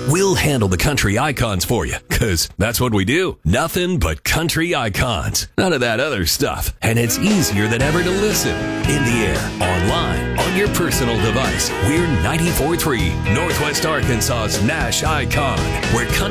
We'll handle the country icons for you, because that's what we do. Nothing but country icons. None of that other stuff. And it's easier than ever to listen. In the air, online, on your personal device. We're 94.3, Northwest Arkansas's Nash Icon, where country